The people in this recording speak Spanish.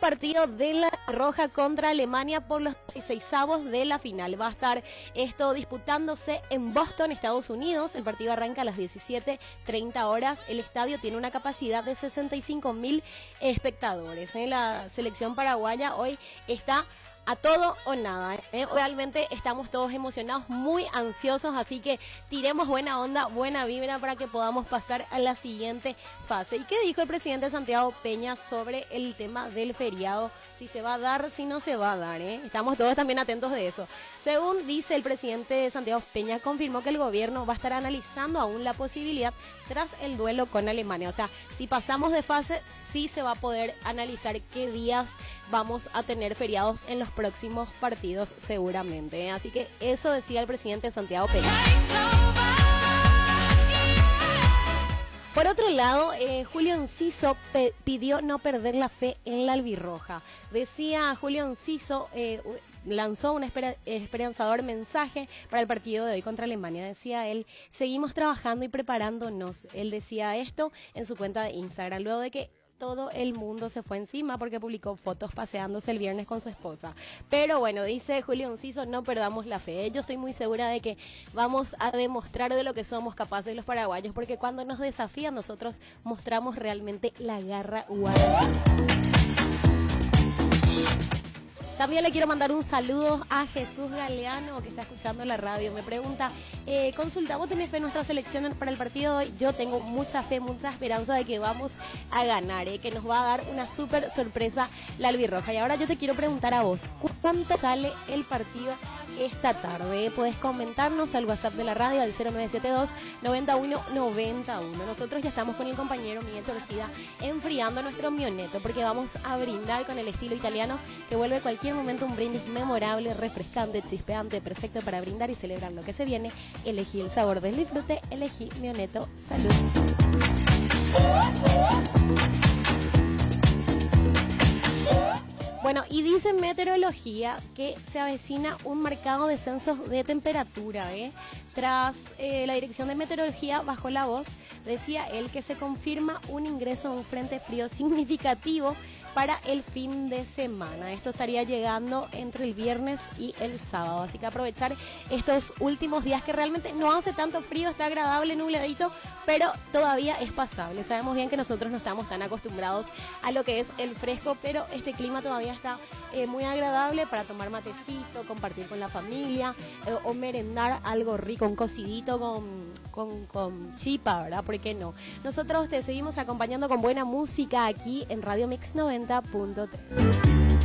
partido de la Roja contra Alemania por los 16avos de la final. Va a estar esto disputándose en Boston, Estados Unidos. El partido arranca a las 17:30 horas. El estadio tiene una capacidad de 65.000 espectadores. La selección paraguaya hoy está a todo o nada. Realmente estamos todos emocionados, muy ansiosos, así que tiremos buena onda, buena vibra para que podamos pasar a la siguiente fase. ¿Y qué dijo el presidente Santiago Peña sobre el tema del feriado? Si se va a dar, si no se va a dar, Estamos todos también atentos de eso. Según dice el presidente Santiago Peña, confirmó que el gobierno va a estar analizando aún la posibilidad tras el duelo con Alemania. O sea, si pasamos de fase, sí se va a poder analizar qué días vamos a tener feriados en los próximos partidos seguramente. Así que eso decía el presidente Santiago Peña. Por otro lado, Julio Enciso pidió no perder la fe en la albirroja. Decía Julio Enciso, lanzó un esperanzador mensaje para el partido de hoy contra Alemania. Decía él, seguimos trabajando y preparándonos. Él decía esto en su cuenta de Instagram, luego de que todo el mundo se fue encima porque publicó fotos paseándose el viernes con su esposa. Pero bueno, dice Julio Enciso, no perdamos la fe. Yo estoy muy segura de que vamos a demostrar de lo que somos capaces los paraguayos, porque cuando nos desafían nosotros mostramos realmente la garra guaraní. También le quiero mandar un saludo a Jesús Galeano, que está escuchando la radio. Me pregunta, consulta, ¿vos tenés fe en nuestra selección para el partido de hoy? Yo tengo mucha fe, mucha esperanza de que vamos a ganar, que nos va a dar una súper sorpresa la albirroja. Y ahora yo te quiero preguntar a vos, ¿cuánto sale el partido esta tarde? Puedes comentarnos al WhatsApp de la radio al 0972-9191. Nosotros ya estamos con el compañero Miguel Torcida enfriando nuestro mioneto, porque vamos a brindar con el estilo italiano que vuelve cualquier momento un brindis memorable, refrescante, chispeante, perfecto para brindar y celebrar lo que se viene. Elegí el sabor del disfrute, elegí Mioneto. Salud. Bueno, y dice meteorología que se avecina un marcado descenso de temperatura, Tras la dirección de meteorología bajó la voz, decía él que se confirma un ingreso de un frente frío significativo para el fin de semana. Esto estaría llegando entre el viernes y el sábado, así que aprovechar estos últimos días que realmente no hace tanto frío, está agradable, nubladito, pero todavía es pasable. Sabemos bien que nosotros no estamos tan acostumbrados a lo que es el fresco, pero este clima todavía está muy agradable para tomar matecito, compartir con la familia o merendar algo rico, un cocidito con chipa, ¿verdad? ¿Por qué no? Nosotros te seguimos acompañando con buena música aquí en Radio Mix 90.3.